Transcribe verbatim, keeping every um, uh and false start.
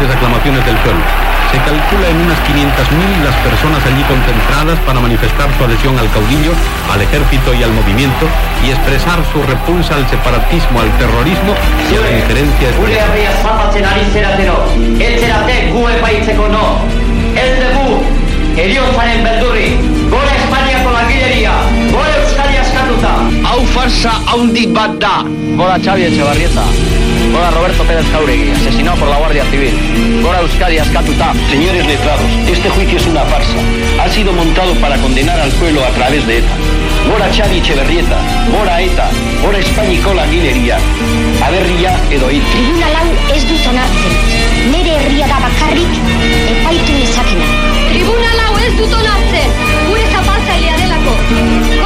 fervientes aclamaciones del pueblo. Se calcula en unas quinientas mil las personas allí concentradas para manifestar su adhesión al caudillo, al ejército y al movimiento y expresar su repulsa al separatismo, al terrorismo y a la injerencia extranjera. Hau farsa haundi bat da. Gora Xavi Etxebarrieta. Gora Roberto Pérez Jauregui, asesinado por la Guardia Civil. Gora Euskadi askatuta. Señores letrados, este juicio es una farsa. Ha sido montado para condenar al pueblo a través de ETA. Gora Xavi Etxebarrieta, gora ETA, gora Espainiko langileria. Aberria edo hil. Tribunal hau ez dut onartzen. Nere herria da bakarrik epaitu nezakena. Tribunal hau ez dut onartzen. Gure zapaltzailea delako.